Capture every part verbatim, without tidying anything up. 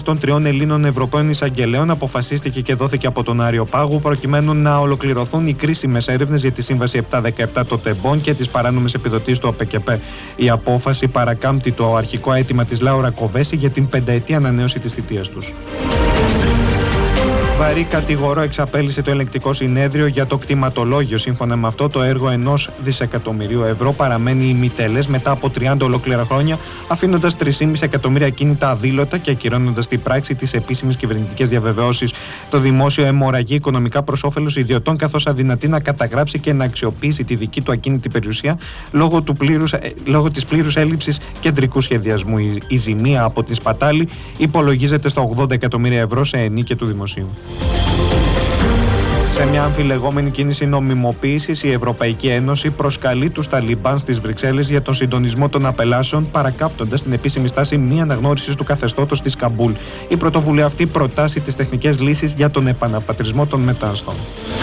των τριών Ελλήνων Ευρωπαίων εισαγγελέων αποφασίστηκε και δόθηκε από τον Άριο Πάγου προκειμένου να ολοκληρωθούν οι κρίσιμες έρευνες για τη Σύμβαση επτακόσια δεκαεπτά των Τεμπών και τις παράνομες επιδοτήσεις του ΟΠΕΚΕΠΕ. Η απόφαση παρακάμπτει το αρχικό αίτημα της Λάουρα Κοβέση για την πενταετή ανανέωση της θητείας τους. Βαρύ κατηγορό εξαπέλυσε το ελεγκτικό συνέδριο για το κτηματολόγιο. Σύμφωνα με αυτό, το έργο ενός δισεκατομμυρίου ευρώ παραμένει ημιτελές μετά από τριάντα ολόκληρα χρόνια, αφήνοντας τρία κόμμα πέντε εκατομμύρια ακίνητα αδήλωτα και ακυρώνοντας την πράξη τις επίσημες κυβερνητικές διαβεβαιώσεις. Το δημόσιο αιμορραγεί οικονομικά προς όφελος ιδιωτών, καθώς αδυνατεί να καταγράψει και να αξιοποιήσει τη δική του ακίνητη περιουσία λόγω, του πλήρους, λόγω της πλήρους έλλειψης κεντρικού σχεδιασμού. Η, η ζημία από την σπατάλη υπολογίζεται στα ογδόντα εκατομμύρια ευρώ σε ενίκεια του δημοσίου. Σε μια αμφιλεγόμενη κίνηση νομιμοποίησης, η Ευρωπαϊκή Ένωση προσκαλεί τους Ταλιμπάν στις Βρυξέλλες για τον συντονισμό των απελάσεων, παρακάπτοντας την επίσημη στάση μη αναγνώρισης του καθεστώτος της Καμπούλ. Η πρωτοβουλία αυτή προτάσει τις τεχνικές λύσεις για τον επαναπατρισμό των μεταναστών.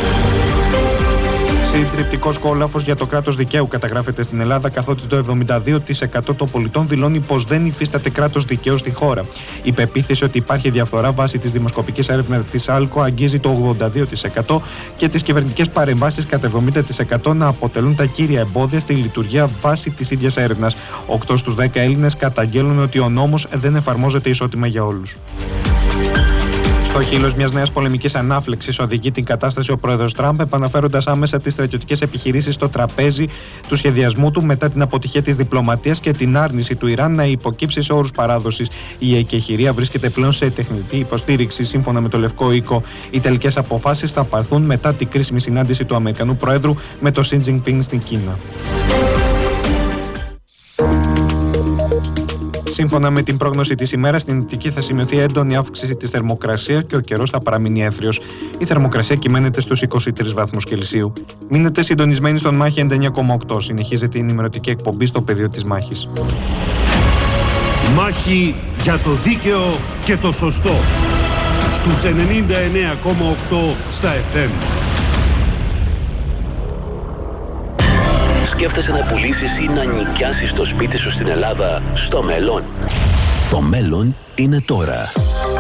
Συντριπτικός κόλαφος για το κράτος δικαίου καταγράφεται στην Ελλάδα, καθότι το εβδομήντα δύο τοις εκατό των πολιτών δηλώνει πως δεν υφίσταται κράτος δικαίου στη χώρα. Η πεποίθηση ότι υπάρχει διαφθορά βάσει της δημοσκοπικής έρευνας της ΑΛΚΟ αγγίζει το ογδόντα δύο τοις εκατό και τις κυβερνητικές παρεμβάσεις κατά εβδομήντα τοις εκατό να αποτελούν τα κύρια εμπόδια στη λειτουργία βάσει της ίδιας έρευνας. οκτώ στους δέκα Έλληνες καταγγέλνουν ότι ο νόμος δεν εφαρμόζεται ισότιμα για όλους. Στο χείλος μιας νέας πολεμικής ανάφλεξης οδηγεί την κατάσταση ο πρόεδρος Τραμπ, επαναφέροντας άμεσα τις στρατιωτικές επιχειρήσεις στο τραπέζι του σχεδιασμού του μετά την αποτυχία της διπλωματίας και την άρνηση του Ιράν να υποκύψει σε όρους παράδοσης. Η εκεχηρία βρίσκεται πλέον σε τεχνητή υποστήριξη, σύμφωνα με το Λευκό Οίκο. Οι τελικές αποφάσεις θα πάρθουν μετά την κρίσιμη συνάντηση του Αμερικανού Προέδρου με το Σι Τζινπίνγκ στην Κίνα. Σύμφωνα με την πρόγνωση της ημέρας, στην Αττική θα σημειωθεί έντονη αύξηση της θερμοκρασίας και ο καιρός θα παραμείνει έθριος. Η θερμοκρασία κυμαίνεται στους είκοσι τρεις βαθμούς Κελσίου. Μείνετε συντονισμένοι στον Μάχη ενενήντα εννέα κόμμα οκτώ. Συνεχίζεται η ενημερωτική εκπομπή στο πεδίο της μάχης. Μάχη για το δίκαιο και το σωστό. Στους ενενήντα εννέα κόμμα οκτώ στα εφ εμ. Σκέφτεσαι να πουλήσεις ή να νοικιάσεις το σπίτι σου στην Ελλάδα στο μέλλον? Το μέλλον είναι τώρα.